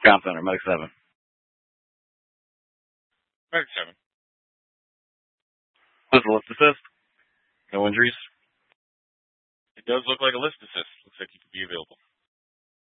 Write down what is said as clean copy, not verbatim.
Ground Center, Medic 7. Medic 7. This is a lift assist. No injuries. It does look like a lift assist. Looks like you could be available.